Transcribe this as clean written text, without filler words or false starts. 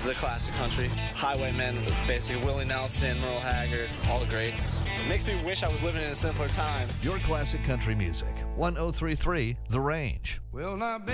the classic country. Highwaymen, basically Willie Nelson, Merle Haggard, all the greats. It makes me wish I was living in a simpler time. Your classic country music. 1033 The Range. Will not be